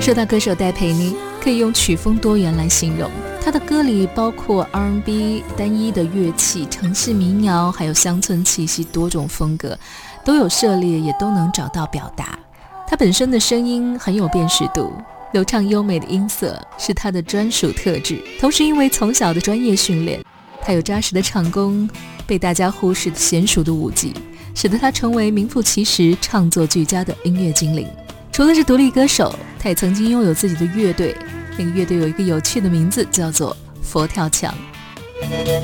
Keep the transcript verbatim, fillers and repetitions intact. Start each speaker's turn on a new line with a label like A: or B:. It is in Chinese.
A: 说到歌手戴佩妮，可以用曲风多元来形容。她的歌里包括 R and B、 单一的乐器、城市民谣，还有乡村气息，多种风格都有涉猎，也都能找到表达。她本身的声音很有辨识度，流畅优美的音色是她的专属特质。同时因为从小的专业训练，她有扎实的唱功，被大家忽视的娴熟的舞技，使得她成为名副其实唱作俱佳的音乐精灵。除了是独立歌手，她也曾经拥有自己的乐队，那个乐队有一个有趣的名字，叫做佛跳墙。